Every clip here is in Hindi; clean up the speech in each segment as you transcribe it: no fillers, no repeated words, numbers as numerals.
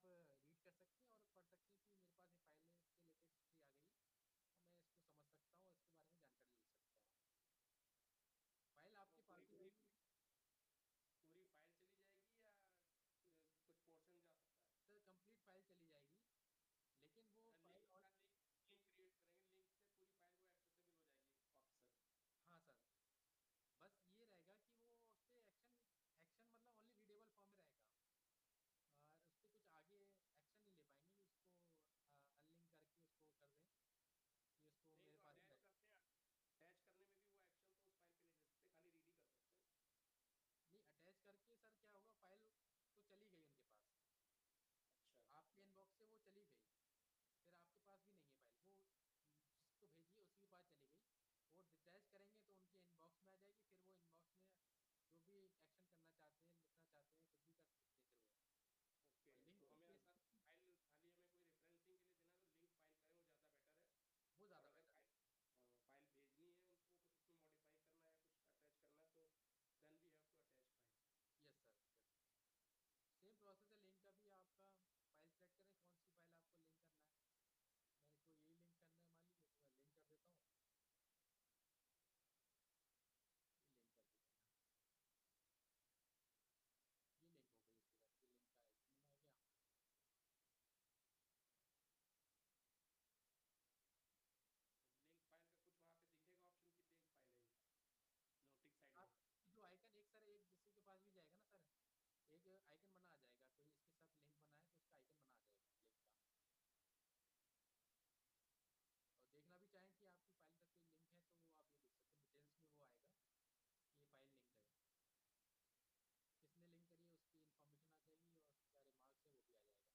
रीड कर सकते हैं और पढ़ सकते हैं कि मेरे पास ये फाइल है, इसके रिलेटेड हिस्ट्री आ गई और मैं इसको समझ सकता हूँ और इसके बारे में जानकारी ले सकता हूँ। फाइल वो आपके पास पूरी ही रहेगी। पूरी फाइल चली जाएगी या कुछ पोर्शन जा सकता है? सर कंप्लीट फाइल चली जाएगी, लेकिन वो फाइल लिंक और। का लिंक लिंक क्रिएट करेंगे, लिंक से पूरी फाइल वो एक्सेसिबल हो जाएगी वापस से। हाँ सर, बस ये रहेगा कि वो उस पर एक्शन एक्शन मतलब ओनली रीडेबल फॉर्म में रहेगा, और उस पर कुछ आगे एक्शन नहीं ले पाएंगे कि उसको अनलिंक करके उसको कर दें कि उसको नहीं मेरे तो पास ही अटैच रहे। करते हैं, अटैच करने में भी वो एक्शन तो उस फाइल पे नहीं ले सकते, खाली रीड ही कर सकते हैं। नहीं, अटैच करके सर क्या होगा, फाइल तो चली गई उनके पास, अच्छा। आपके इनबॉक्स से वो चली गई, फिर आपके पास भी नहीं है फाइल, वो जिसको भेजिए उसी के पास चली गई। वो डिटैच करेंगे तो उनके इनबॉक्स में आ जाएगी, फिर वो इनबॉक्स में जो भी एक्शन करना चाहते हैं, लिखना चाहते हैं, कुछ भी कर सकते हैं फिर वो। ओके, और लिंक तो तो हमें केस ऐसा फाइल खाली हमें कोई रेफरेंसिंग के लिए देना है तो लिंक फाइल करें, वो ज़्यादा बेटर है। वो और ज़्यादा अगर बेटर है। फाइल भेजनी है उनको, कुछ उसमें मॉडिफाई करना है या कुछ अटैच करना है, तो then we have to attach file. Yes sir, yes. Same process है लिंक का भी, आपका फाइल सेलेक्ट करें कौन सी फाइल आपको लिंक करना है। मेरे को यही लिंक करना है मान लीजिए, तो मैं लिंक कर देता हूँ। ये लिंक कर देता हूँ मैं। ये लिंक हो गई इसके साथ, ये लिंक का आइकन आ गया। लिंक फाइल का कुछ वहाँ पे दिखेगा ऑप्शन की लिंक फाइल है ये, नोटिक साइड में? आप जो आइकन एक सर, एक किसी के पास भी जाएगा ना सर, एक आइकन बना आ जाएगा, कोई इसके साथ लिंक बना है तो उसका आइकन बना आ जाएगा लिंक का। और देखना भी चाहें कि आपकी फाइल के साथ कोई लिंक है तो वो आप ये देख सकते हैं, डिटेल्स में वो आएगा कि ये फाइल लिंक है, किसने लिंक करी है उसकी इन्फॉर्मेशन आ जाएगी और उसके क्या रिमार्क्स है वो भी आ जाएगा।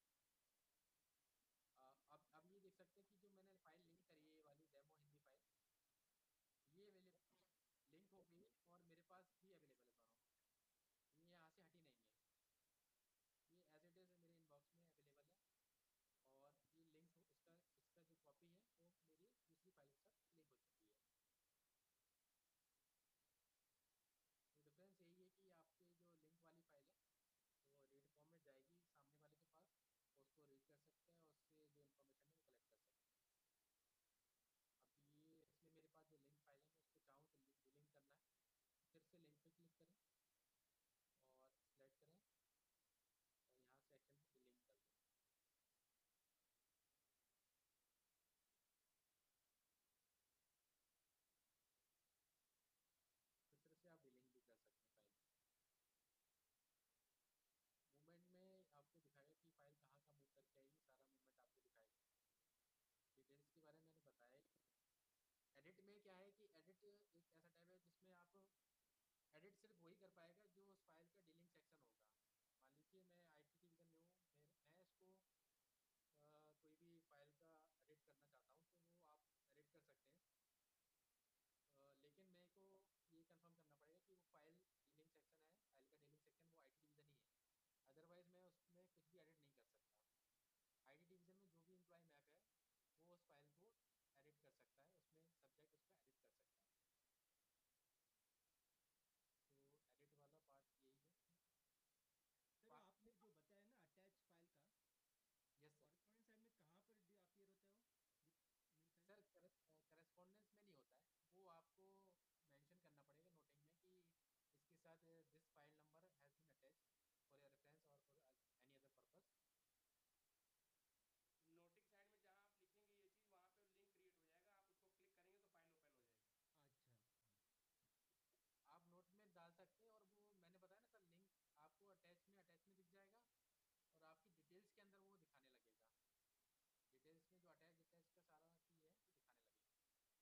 अब ये देख सकते हैं कि जो मैंने फाइल लिंक करी है, ये वाली डेमो हिंदी फाइल, ये अवेलेबल लिंक हो गई है और मेरे पास भी अवेलेबल है दोनों। ये यहाँ से हटी नहीं है, ये एज इट इज़ मेरे इनबॉक्स में अवेलेबल है। और ये लिंक हो इसका इसका जो कॉपी है वो मेरी दूसरी फाइल के साथ लिंक हो चुकी है। तो डिफरेंस यही है कि आपके जो लिंक वाली फाइल है वो रीड फॉर्म में जाएगी सामने वाले के पास, उसको रीड कर सकता है और उससे जो इन्फॉर्मेशन है वो कलेक्ट कर सकता है। अब ये इसमें मेरे पास जो लिंक फाइल है, मैं उसको चाहूँ तो डिलिंक करना है, फिर से लिंक पे क्लिक करें और सिलेक्ट करें और यहाँ से एक्शन को डिलिंक कर दें। तो इस तरह से आप डिलिंक भी कर सकते हैं फाइल। मूवमेंट में आपको दिखाएगा कि फाइल कहाँ का मूव करके आएगी, सारा मूवमेंट आपको दिखाएगा। डिटेल्स के बारे में मैंने बताया ही। एडिट में क्या है कि एडिट एक ऐसा टैब है जिसमें आप एडिट सिर्फ वही कर पाएगा जो उस फाइल का डीलिंग सेक्शन होगा। मान लीजिए मैं आईटी डिवीजन में हूँ, मैं इसको कोई भी फाइल का एडिट करना चाहता हूँ तो वो आप एडिट कर सकते हैं। लेकिन मेरे को ये कंफर्म करना पड़ेगा कि वो फाइल डीलिंग सेक्शन है, फाइल का डीलिंग सेक्शन वो आईटी डिवीजन ही है, अदरवाइज मैं उसमें कुछ भी एडिट नहीं कर सकता। आईटी डिवीजन में जो भी एम्प्लॉय मैप है वो उस फाइल को एडिट कर सकता है, उसमें सब्जेक्ट उसका एडिट कर सकता है। तो एडिट वाला पार्ट यही है। सर, वो आपने जो बताया ना अटैच फाइल का, यस सर। कॉरेस्पॉन्डेंट साइड में कहाँ पर अपीयर होता है वो, दिख मिलता है? सर करस्पॉन्डेंस में नहीं होता है, वो आपको मेंशन करना पड़ेगा नोटिंग में कि इसके साथ this file number has been attach for your reference और for any other purpose. नोटिक side में जहाँ आप लिखेंगे ये चीज़, वहाँ पे लिंक क्रिएट हो जाएगा, आप उसको क्लिक करेंगे तो फाइल ओपन हो जाएगी। अच्छा अच्छा। आप नोट में डाल सकते हैं और वो मैंने बताया ना सर, लिंक आपको अटैच में दिख जाएगा और आपकी डिटेल्स के अंदर वो दिखाने लगेगा। डिटेल्स में जो अटैच डिटेल्स का सारा चीज़ है वो दिखाने लगेगा,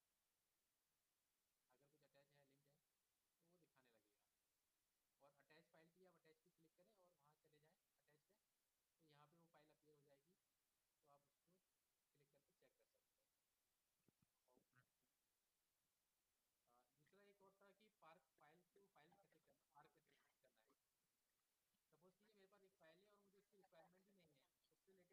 अगर कुछ अटैच है लिंक है तो वो दिखाने लगेगा। और अटैच फाइल के लिए आप अटैच पे क्लिक करें और वहाँ चले जाएं अटैच पे, तो यहाँ पे वो फाइल अपीयर हो जाएगी, तो आप उसको क्लिक करके चेक कर सकते हैं। और दूसरा एक और था कि पार्क फाइल को फाइल कैसे करना, पार्क कैसे करना है। सपोज कीजिए मेरे पास एक फाइल है और मुझे उसकी रिक्वायरमेंट ही नहीं है, उससे रिलेटेड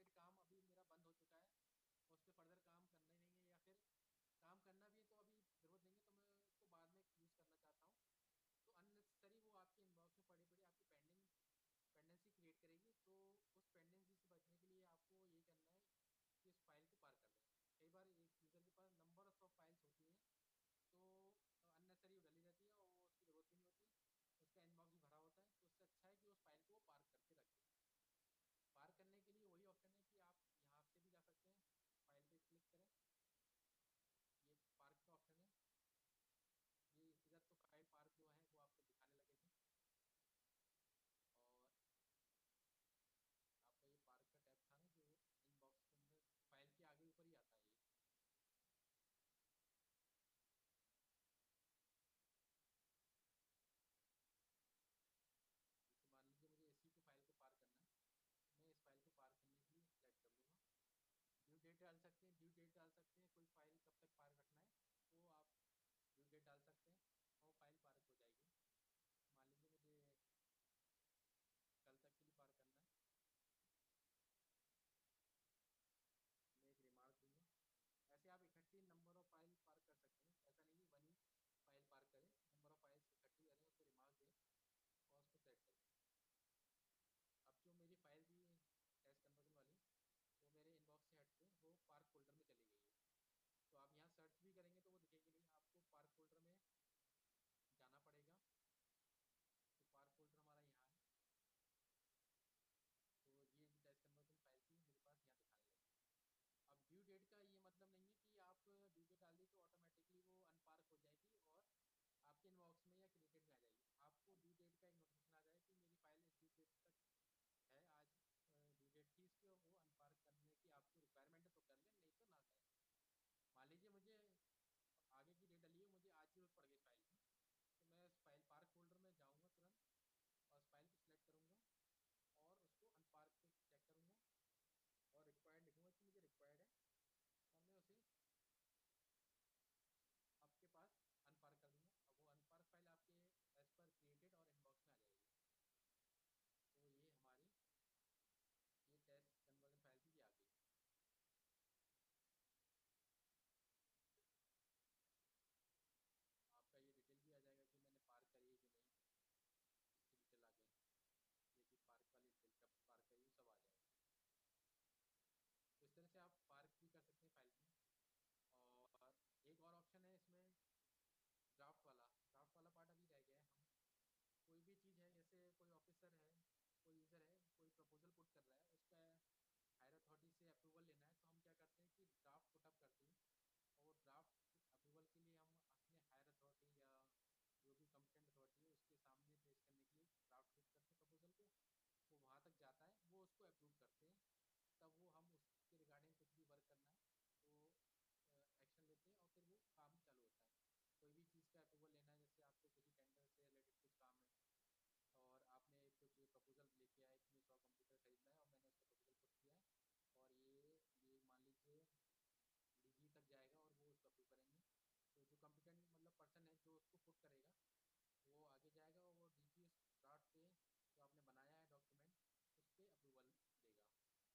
कोई ऑफिसर है, कोई यूज़र है, कोई प्रपोजल पुट कर रहा है, उसका हायर अथॉरिटी से अप्रूवल लेना है, तो हम क्या करते हैं कि ड्राफ्ट पुटअप करते हैं, और ड्राफ्ट अप्रूवल के लिए हम अपने हायर अथॉरिटी या जो भी कम्पिटेंट अथॉरिटी है उसके सामने पेश करने के लिए ड्राफ्ट पुट करते हैं प्रपोजल को। वो वहाँ तक जाता है, वो उसको अप्रूव करते हैं, तब वो हम उसके रिगार्डिंग कुछ भी वर्क करना है वो एक्शन लेते हैं, और फिर वो काम चालू होता है। कोई भी चीज़ का अप्रूवल लेना है, जैसे आपको किसी टेंडर से रिलेटेड कुछ काम है, और आपने कुछ प्रपोजल लेके आए कि मुझे 100 कंप्यूटर खरीदना है, और मैंने उसका प्रपोजल पुट किया है, और ये मान लीजिए डीजी तक जाएगा और वो उसको अप्रूव करेंगे। तो जो कॉम्पिटेंट मतलब पर्सन है जो उसको पुट करेगा, वो आगे जाएगा और वो डीजी उस ड्राफ्ट पे जो आपने बनाया है डॉक्यूमेंट, उस पर अप्रूवल देगा।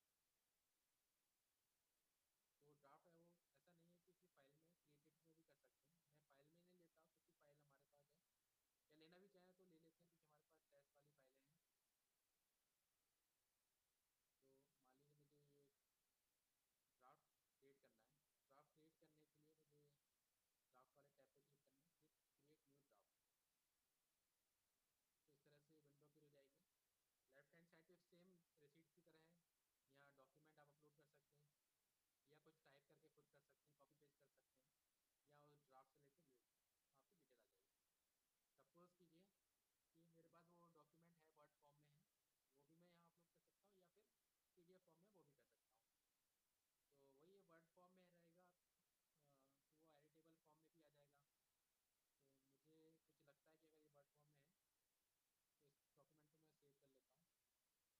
तो ड्राफ्ट है वो ऐसा नहीं है कि सिर्फ फाइल में क्रिएटेड में भी कर सकते हैं। मैं फाइल में नहीं लेता क्योंकि फाइल हमारे पास है, या लेना भी चाहें तो ले लेते हैं क्योंकि हमारे पास टेस्ट वाली फाइलें हैं। तो मान लीजिए मुझे ये ड्राफ्ट क्रिएट करना है, ड्राफ्ट क्रिएट करने के लिए मुझे ड्राफ्ट वाले टैब पे क्लिक करना है, फिर क्रिएट न्यू ड्राफ्ट। तो इस तरह से विंडो फिर हो जाएगी। लेफ्ट हैंड साइड पे सेम रिसीट्स की तरह है, यहाँ डॉक्यूमेंट आप अपलोड कर सकते हैं, या कुछ टाइप करके खुद कर सकते हैं, कॉपी